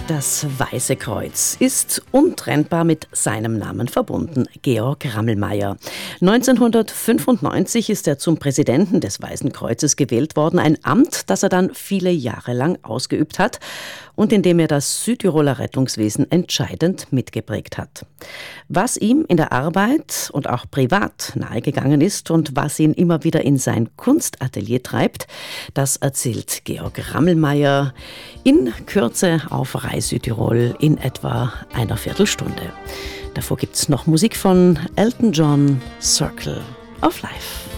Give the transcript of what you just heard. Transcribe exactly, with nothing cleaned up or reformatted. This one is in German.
Das Weiße Kreuz ist untrennbar mit seinem Namen verbunden, Georg Rammelmeier. neunzehnhundertfünfundneunzig ist er zum Präsidenten des Weißen Kreuzes gewählt worden, ein Amt, das er dann viele Jahre lang ausgeübt hat und in dem er das Südtiroler Rettungswesen entscheidend mitgeprägt hat. Was ihm in der Arbeit und auch privat nahegegangen ist und was ihn immer wieder in sein Kunstatelier treibt, das erzählt Georg Rammelmeier in Kürze auf Rai Südtirol in etwa einer Viertelstunde. Davor gibt's noch Musik von Elton John, Circle of Life.